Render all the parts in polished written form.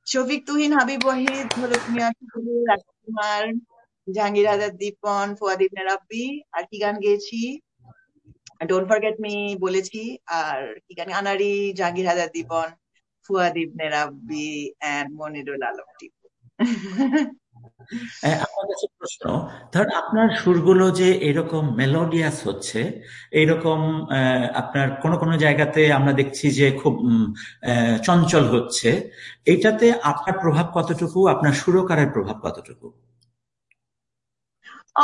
শফিক তুহিন, হাবিব ওয়াহিদ, হলক মিয়া, টুটুল, রাজকুমার, জাহাঙ্গীর আজাদ, দীপন, ফুয়াদ ইবনে রাব্বি। আর কি গান গেয়েছি? Don't forget me বলেছি। আর কি গান? আনারি, জাহাঙ্গীর আজাদ, দীপন, ফুয়াদ ইবনে রাব্বি এন্ড মনিরুল আলম টিপু। আপনার কাছে প্রশ্ন, ধরেন আপনার সুরগুলো যে এরকম মেলোডিয়াস হচ্ছে, এইরকম আপনার কোন কোন জায়গাতে আমরা দেখছি যে খুব চঞ্চল হচ্ছে, এইটাতে আপনার প্রভাব কতটুকু, আপনার সুরকারের প্রভাব কতটুকু? ও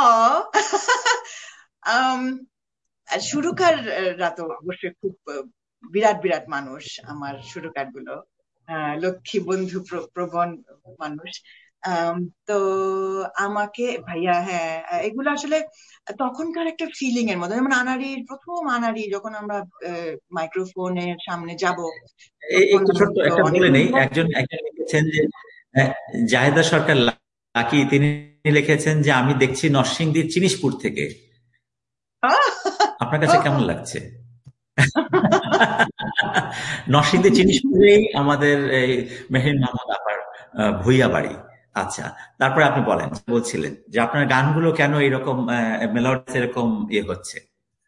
আম, সুরকাররা তো অবশ্যই খুব বিরাট বিরাট মানুষ। আমার সুরকার গুলো লক্ষ্মী বন্ধু প্রবণ মানুষ। আম, তো আমাকে ভাইয়া, হ্যাঁ, এগুলো আসলে তখনকার একটা ফিলিং এর মধ্যে। যেমন আনাড়ির প্রথম আনাড়ি যখন আমরা মাইক্রোফোনের সামনে যাব, তখন একটু আমার ছোট্ট তো একটা অনেক বলে নেই, অনুভব। একজন একজন লিখেছেন যে আহ, জাহেদা সরকার লাকি, তিনি লিখেছেন যে আমি দেখছি নরসিংদীর চিনিসপুর থেকে। আপনার কাছে কেমন লাগছে? নরসিংদী চিনিসপুরেই আমাদের এই মেহের মাহমুদ আপার ভুইয়া বাড়ি। আচ্ছা, তারপরে আপনি বলেন, বলছিলেন যে আপনার গানগুলো কেন এরকম মেলোডিয়াস এরকম হচ্ছে।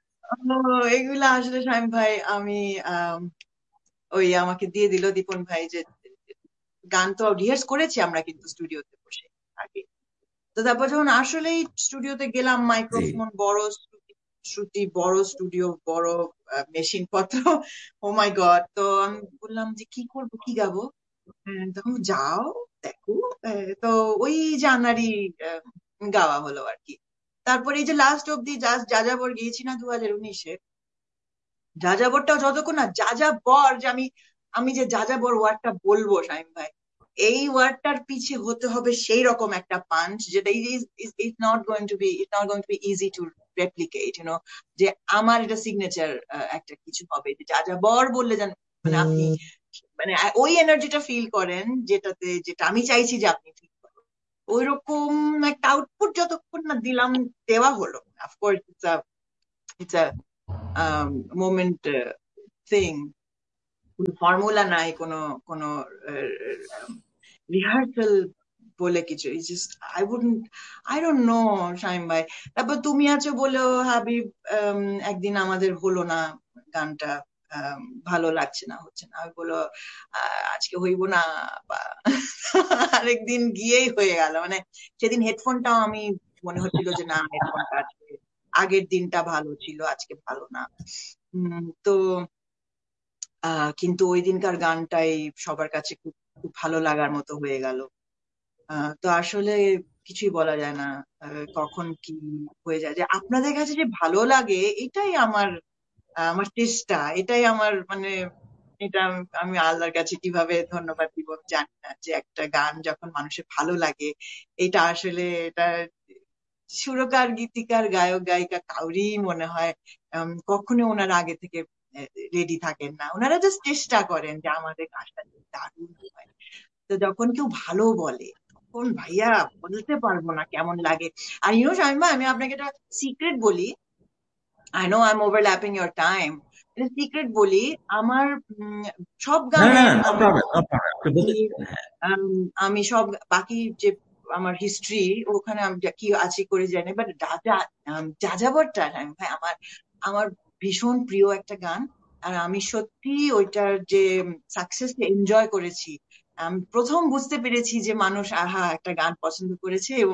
এগুলা আসলে শামিম ভাই, আমি আম, ওই আমাকে দিয়ে দিল দীপন ভাই যে গান তো রিহার্স করেছি আমরা কিন্তু স্টুডিওতে বসে আগে। তো তারপর যখন আসলেই স্টুডিওতে গেলাম, জি। মাইক্রোফোন বড়, শ্রুতি বড়, স্টুডিও বড়, মেশিন পত্র, ও মাই গড! তো আমি বললাম যে কি করব, কি গাবো? তখন যাও, দেখো। তো ওই জানারই গাওয়া হলো আর কি। তারপরে এই যে লাস্ট অব্দি যাযাবর গিয়েছি না 2019-এ, যাযাবরটাও যতক্ষণ না যাযাবর, যে আমি আমি যে যাযাবর ওয়ার্ডটা বলবো শামিম ভাই, এই ওয়ার্ডটার পিছে হতে হবে সেই রকম একটা পাঞ্চ, যেটা is not going to B, it not going to be easy to replicate, যে আমার এটা সিগনেচার একটা কিছু হবে, যে যাযাবর বললে যেন মানে আপনি মানে ওই এনার্জিটা ফিল করেন, যেটা আমি চাইছি যে আপনি ফিল করেন। ওই রকম একটা আউটপুট যতক্ষণ না দিলাম, দেওয়া হলো। Of course it's a moment thing, কোনো ফর্মুলা নাই, কোনো কোনো রিহার্সাল বলে কিছু। Just I don't know Shamim ভাই। তারপর তুমি আছো বলেও হাবিব, আম, একদিন আমাদের হলো না গানটা, আম, ভালো লাগছে না, হচ্ছে না। আমি বলো আজকে হইব না, বা আরেকদিন গিয়েই হয়ে গেল। মানে সেদিন হেডফোনটাও আমি মনে হচ্ছিল যে না, হেডফোনটা আজকে আগের দিনটা ভালো ছিল, আজকে ভালো না। তো কিন্তু ওই দিনকার গানটাই সবার কাছে খুব খুব ভালো লাগার মতো হয়ে গেল। তো আসলে কিছুই বলা যায় না কখন কি হয়ে যায়, যে আপনাদের কাছে যে ভালো লাগে এটাই আমার আমার চেষ্টা, এটাই আমার মানে এটা আমি আল্লাহর কাছে কিভাবে ধন্যবাদ দিব আমি জানি না, যে একটা গান যখন মানুষের ভালো লাগে, এটা আসলে এটা সুরকার, গীতিকার, গায়ক, গায়িকা কাউরি মনে হয় কখনো ওনারা আগে থেকে রেডি থাকেন না। ওনারা জাস্ট চেষ্টা করেন যে আমাদের কাজটা যেন দারুণ হয়। তো যখন কেউ ভালো বলে, তখন ভাইয়া বলতে পারবো না কেমন লাগে। আর শামিমা, আমি আপনাকে একটা সিক্রেট বলি। I know I am overlapping your time. Secret বলি, আমার উম, সব না না গানে না, নো আমি প্রবলেম, নো প্রবলেম, আপনি বলতে কি- পারেন, হ্যাঁ। আমি সব বাকি যে আমার হিস্ট্রি, ওখানে আমি কি আছি করে জানি, বাট যাযাবরটা আমি ভাই আমার আমার ভীষণ প্রিয় একটা গান। আর আমি সত্যি ওইটার যে সাকসেস এনজয় করেছি। আমি প্রথম বুঝতে পেরেছি যে মানুষ আহা একটা গান পছন্দ করেছে, এবং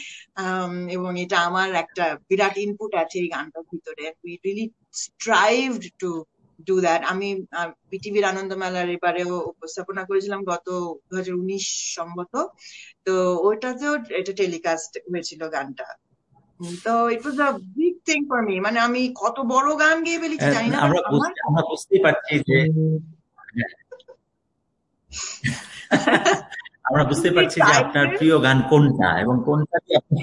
এবং এটা আমার একটা বিরাট ইনপুট আছে এই গানটার ভিতরে। We really স্ট্রাইভড to do that. আমি বিটিভির আনন্দমেলার এবারেও উপস্থাপনা করেছিলাম গত 2019 সম্ভবত। তো ওইটাতেও এটা টেলিকাস্ট হয়েছিল গানটা। তো ইট ওয়াজ a big thing for me. মানে আমি কত বড় গান গেয়ে ফেলেছি জানি না, বাট আমার আমরা বুঝতেই পারছি যে, হ্যাঁ, আমরা বুঝতে তুমি পারছি যে আপনার চাইলে প্রিয় গান কোনটা এবং কোনটা দিয়ে আপনি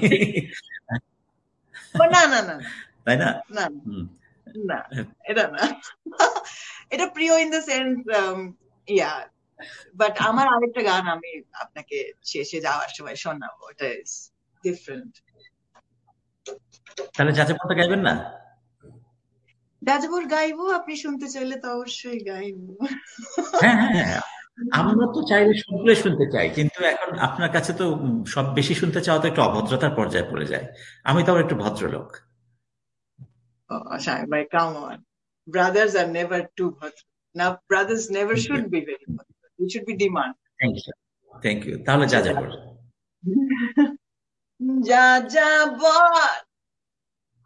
না না না না তাই না? না হুম। না, এটা না। এটা প্রিয় in the sense, yeah, but আমার আরেকটা গান আমি আপনাকে শেষে যাওয়ার সময় শোনাবো, ওটা ইজ ডিফারেন্ট। তাহলে যাচাইপত্র গাইবেন না? যাযাবর গাইবো, আপনি শুনতে চাইলে তো অবশ্যই গাইবো। হ্যাঁ হ্যাঁ হ্যাঁ, আমরা তো চাইলে সবগুলো শুনতে চাই, কিন্তু এখন আপনার কাছে তো সব বেশি শুনতে চাওয়া তো একটু অভদ্রতার পর্যায়ে পড়ে যায়। আমি তো আবার একটু ভদ্রলোক। Oh, Shine, my come on. Brothers are never too bhadra. Now, brothers never thank you. should be very bhadra. We should be demand. Thank you. Thank you, তাহলে যা আচ্ছা, যা যা বলুন। যা যা বল